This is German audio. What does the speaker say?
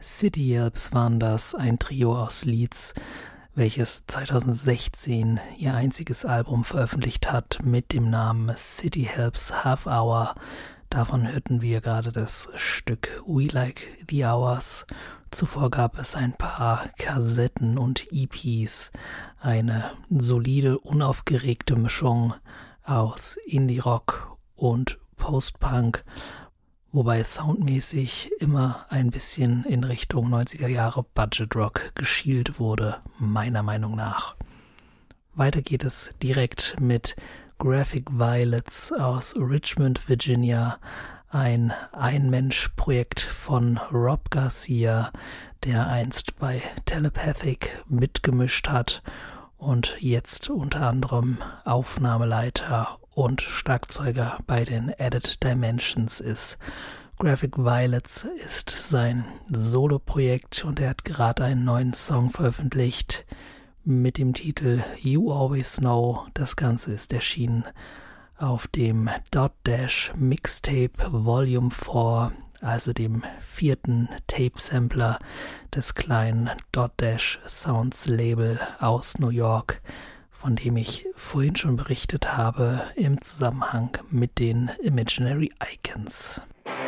City Yelps waren das, ein Trio aus Leeds, welches 2016 ihr einziges Album veröffentlicht hat mit dem Namen City Helps Half Hour. Davon hörten wir gerade das Stück We Like the Hours. Zuvor gab es ein paar Kassetten und EPs, eine solide, unaufgeregte Mischung aus Indie-Rock und Post-Punk, wobei soundmäßig immer ein bisschen in Richtung 90er Jahre Budget Rock geschielt wurde, meiner Meinung nach. Weiter geht es direkt mit Graphic Violets aus Richmond, Virginia, ein Ein-Mensch-Projekt von Rob Garcia, der einst bei Telepathic mitgemischt hat und jetzt unter anderem Aufnahmeleiter und Schlagzeuger bei den Added Dimensions ist. Graphic Violets ist sein Solo-Projekt und er hat gerade einen neuen Song veröffentlicht mit dem Titel You Always Know. Das Ganze ist erschienen auf dem Dot Dash Mixtape Volume 4, also dem 4. Tape-Sampler des kleinen Dot Dash Sounds Label aus New York, von dem ich vorhin schon berichtet habe im Zusammenhang mit den Imaginary Icons.